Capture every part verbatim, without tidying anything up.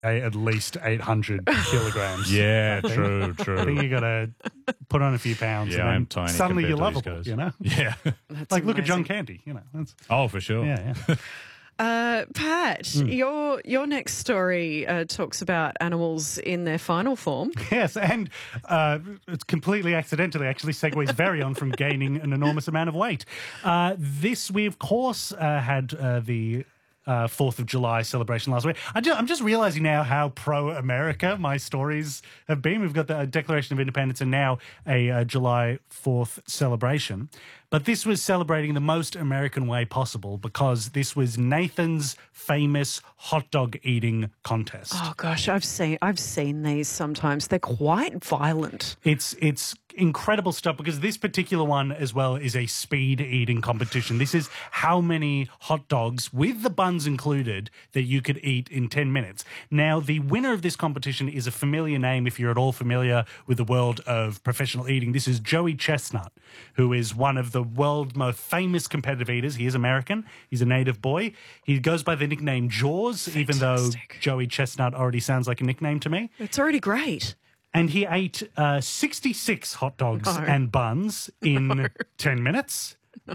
weigh at least eight hundred kilograms. Yeah, true, true. I think you got to put on a few pounds. Yeah, and I'm tiny. Suddenly you're compared to these lovable, guys. you know? Yeah. That's Like, look at John amazing. Candy, you know. That's, Oh, for sure. yeah, yeah. Uh, Pat, Mm. your your next story uh, talks about animals in their final form. Yes, and uh, it's completely accidentally actually segues very on from gaining an enormous amount of weight. Uh, this, we of course uh, had uh, the uh, fourth of July celebration last week. I ju- I'm just realising now how pro-America my stories have been. We've got the Declaration of Independence and now a uh, July fourth celebration. But this was celebrating the most American way possible because this was Nathan's famous hot dog eating contest. Oh gosh, I've seen I've seen these sometimes. They're quite violent. It's it's incredible stuff because this particular one as well is a speed eating competition. This is how many hot dogs with the buns included that you could eat in ten minutes. Now, the winner of this competition is a familiar name if you're at all familiar with the world of professional eating. This is Joey Chestnut, who is one of the world's most famous competitive eaters. He is American. He's a native boy. He goes by the nickname Jaws, even though Fantastic. Joey Chestnut already sounds like a nickname to me. It's already great. And he ate uh, sixty-six hot dogs No. and buns in ten minutes.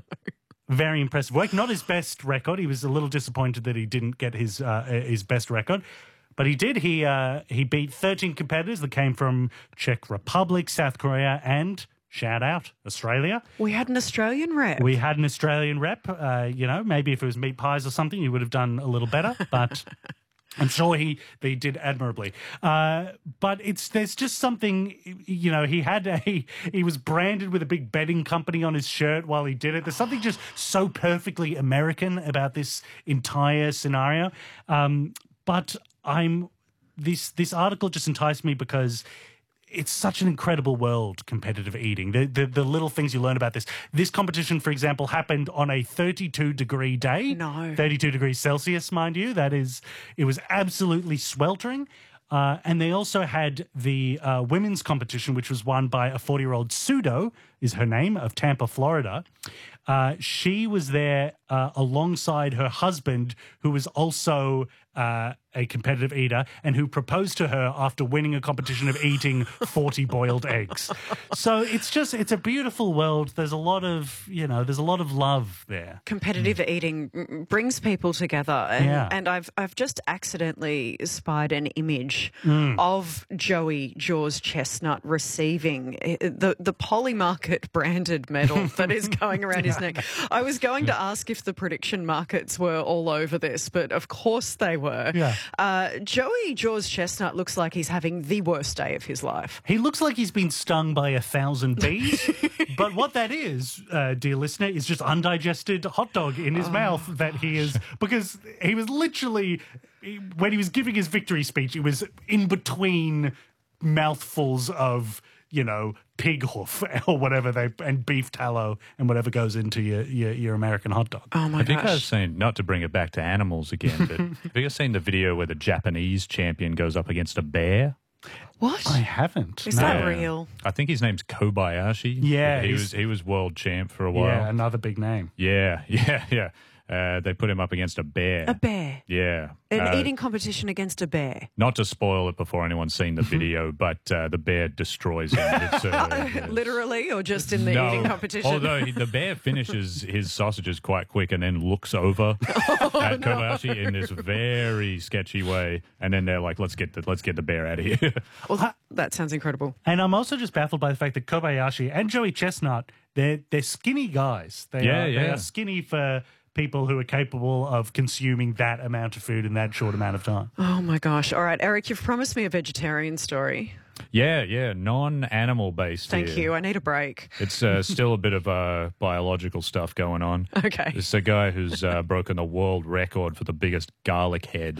Very impressive work. Not his best record. He was a little disappointed that he didn't get his uh, his best record. But he did. He uh, he beat thirteen competitors that came from Czech Republic, South Korea, and, shout out, Australia. We had an Australian rep. We had an Australian rep. Uh, you know, maybe if it was meat pies or something, you would have done a little better. But I'm sure he they did admirably. Uh, but it's there's just something, you know, he had a he was branded with a big betting company on his shirt while he did it. There's something just so perfectly American about this entire scenario. Um, but I'm this this article just enticed me because it's such an incredible world, competitive eating. The, the the little things you learn about this. This competition, for example, happened on a thirty-two degree day. No. thirty-two degrees Celsius, mind you. That is, it was absolutely sweltering. Uh, and they also had the uh, women's competition, which was won by a forty-year-old Pseudo, is her name, of Tampa, Florida. Uh, she was there uh, alongside her husband, who was also uh, a competitive eater and who proposed to her after winning a competition of eating forty boiled eggs. So it's just, it's a beautiful world. There's a lot of, you know, there's a lot of love there. Competitive eating mm, brings people together, and, Yeah. and I've I've just accidentally spied an image Mm. of Joey Jaws Chestnut receiving eh, the the Polymarket branded medal that is going around his neck. I was going to ask if the prediction markets were all over this, but of course they were. Yeah. Uh, Joey Jaws Chestnut looks like he's having the worst day of his life. He looks like he's been stung by a thousand bees. But what that is, uh, dear listener, is just undigested hot dog in his Oh, mouth that he is, because he was literally, when he was giving his victory speech, it was in between mouthfuls of, you know, pig hoof or whatever they, and beef tallow and whatever goes into your, your, your American hot dog. Oh my Have you guys gosh. seen, not to bring it back to animals again, but have you guys seen the video where the Japanese champion goes up against a bear? What? I haven't. Is no. that Yeah. real? I think his name's Kobayashi. Yeah, he he's- was he was world champ for a while. Yeah, another big name. Yeah, yeah, yeah. Uh, they put him up against a bear. A bear. Yeah. An Uh, eating competition against a bear. Not to spoil it before anyone's seen the video, but uh, the bear destroes him. It's, uh, Literally, or just in the no, eating competition? Although he, the bear finishes his sausages quite quick and then looks over Oh, at Kobayashi in this very sketchy way, and then they're like, "Let's get the let's get the bear out of here." Well, that sounds incredible. And I'm also just baffled by the fact that Kobayashi and Joey Chestnut, they're, they're skinny guys. They, Yeah, are, they yeah. are skinny for people who are capable of consuming that amount of food in that short amount of time. Oh my gosh. All right, Eric, you've promised me a vegetarian story. yeah, yeah, non-animal based. Thank here. you. I need a break. It's uh, still a bit of uh, biological stuff going on. Okay. It's a guy who's uh, broken the world record for the biggest garlic head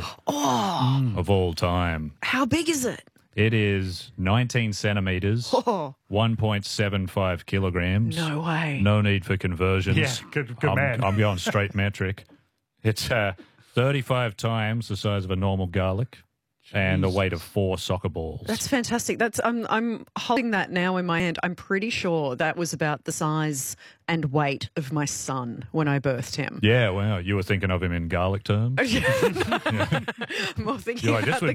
Oh, of all time. how big is it? It is nineteen centimeters, Oh, one point seven five kilograms. no way. No need for conversions. Yeah, good- good I'm, man. I'm going straight metric. It's uh, thirty-five times the size of a normal garlic and a weight of four soccer balls. That's fantastic. That's I'm I'm holding that now in my hand. I'm pretty sure that was about the size and weight of my son when I birthed him. yeah, wow. You were thinking of him in garlic terms? I'm more thinking You're like, this about would the